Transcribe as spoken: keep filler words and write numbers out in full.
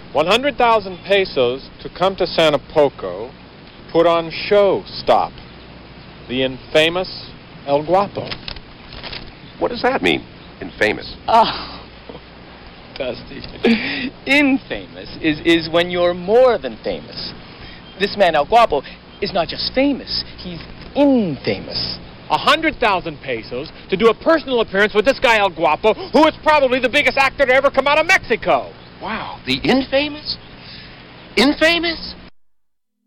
one hundred thousand pesos to come to Sanapoco, put on show stop. The infamous El Guapo. What does that mean, infamous? Oh, Dusty. Infamous is, is when you're more than famous. This man, El Guapo, is not just famous, he's infamous. A hundred thousand pesos to do a personal appearance with this guy El Guapo, who is probably the biggest actor to ever come out of Mexico. Wow, the infamous? Infamous?